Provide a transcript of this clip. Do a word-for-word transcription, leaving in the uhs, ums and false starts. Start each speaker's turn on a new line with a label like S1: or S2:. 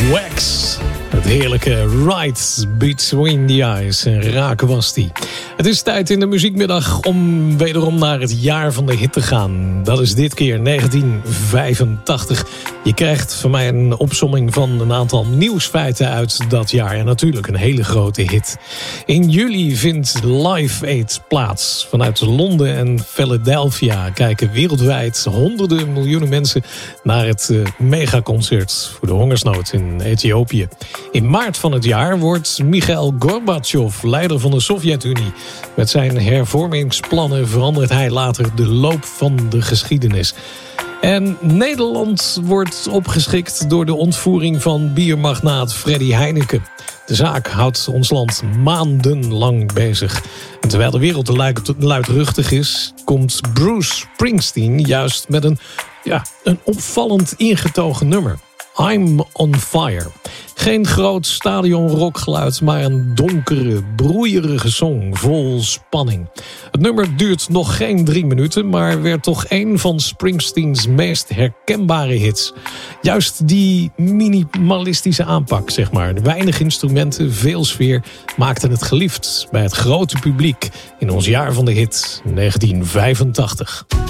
S1: Wax. Het heerlijke Right Between the Eyes. En raak was die. Het is tijd in de muziekmiddag om wederom naar het jaar van de hit te gaan. Dat is dit keer negentien vijfentachtig. Je krijgt van mij een opsomming van een aantal nieuwsfeiten uit dat jaar. En natuurlijk een hele grote hit. In juli vindt Live Aid plaats. Vanuit Londen en Philadelphia kijken wereldwijd honderden miljoenen mensen naar het uh, megaconcert voor de hongersnood in Ethiopië. In maart van het jaar wordt Michail Gorbachev leider van de Sovjet-Unie. Met zijn hervormingsplannen verandert hij later de loop van de geschiedenis. En Nederland wordt opgeschikt door de ontvoering van biermagnaat Freddy Heineken. De zaak houdt ons land maandenlang bezig. En terwijl de wereld luidruchtig is, komt Bruce Springsteen juist met een, ja, een opvallend ingetogen nummer. I'm on Fire. Geen groot stadionrockgeluid, maar een donkere, broeierige song vol spanning. Het nummer duurt nog geen drie minuten, maar werd toch een van Springsteens meest herkenbare hits. Juist die minimalistische aanpak, zeg maar. Weinig instrumenten, veel sfeer maakten het geliefd bij het grote publiek in ons jaar van de hit negentien vijfentachtig.